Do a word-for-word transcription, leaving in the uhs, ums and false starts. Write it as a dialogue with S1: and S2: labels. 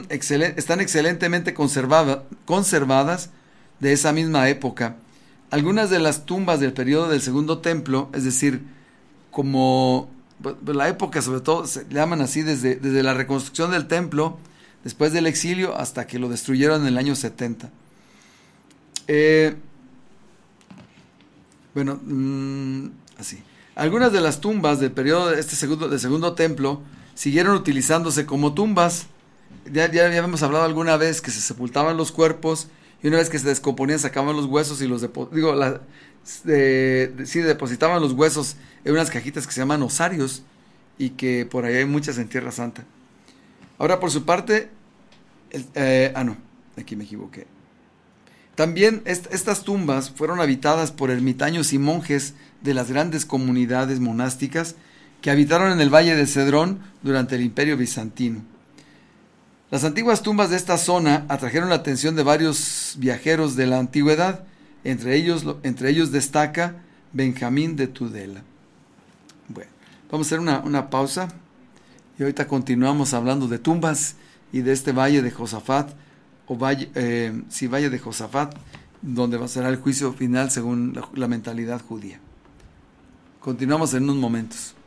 S1: excelen- están excelentemente conservada- conservadas de esa misma época. Algunas de las tumbas del periodo del Segundo Templo, es decir, como pues, la época sobre todo, se llaman así desde, desde la reconstrucción del templo, después del exilio, hasta que lo destruyeron en el año setenta. Eh, bueno, mmm, así. Algunas de las tumbas del periodo de este segundo, del segundo templo siguieron utilizándose como tumbas. Ya, ya, ya hemos hablado alguna vez que se sepultaban los cuerpos y una vez que se descomponían sacaban los huesos y los depo- digo, la, de, de, sí, depositaban los huesos en unas cajitas que se llaman osarios y que por ahí hay muchas en Tierra Santa. Ahora por su parte, el, eh, ah no, aquí me equivoqué. También est- estas tumbas fueron habitadas por ermitaños y monjes de las grandes comunidades monásticas que habitaron en el Valle de Cedrón durante el Imperio Bizantino. Las antiguas tumbas de esta zona atrajeron la atención de varios viajeros de la antigüedad, entre ellos, entre ellos destaca Benjamín de Tudela. Bueno, vamos a hacer una, una pausa y ahorita continuamos hablando de tumbas y de este Valle de Josafat, o Valle, eh, sí, Valle de Josafat, donde va a ser el juicio final según la, la mentalidad judía. Continuamos en unos momentos.